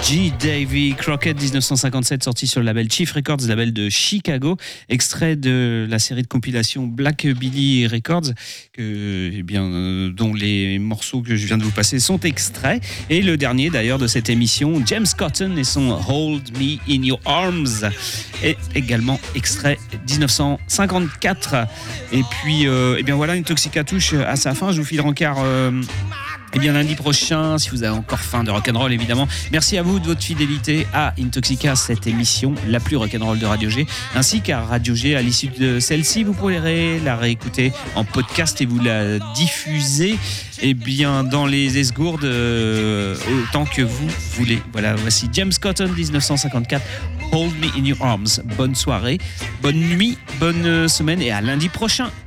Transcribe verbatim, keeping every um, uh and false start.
G. Davy Crockett, dix-neuf cent cinquante-sept, sorti sur le label Chief Records, label de Chicago, extrait de la série de compilation Black Billy Records, que, eh bien, euh, dont les morceaux que je viens de vous passer sont extraits. Et le dernier d'ailleurs de cette émission, James Cotton et son Hold Me in Your Arms, est également extrait dix-neuf cent cinquante-quatre. Et puis, euh, eh bien voilà, Intoxica touche à sa fin. Je vous file rencard. Euh, Et bien lundi prochain, si vous avez encore faim de rock'n'roll évidemment. Merci à vous de votre fidélité à Intoxica, cette émission la plus rock'n'roll de Radio G, ainsi qu'à Radio G. À l'issue de celle-ci, vous pourrez la réécouter en podcast et vous la diffuser eh bien, dans les esgourdes euh, autant que vous voulez. Voilà, voici James Cotton, dix-neuf cent cinquante-quatre, Hold Me in Your Arms. Bonne soirée, bonne nuit, bonne semaine et à lundi prochain.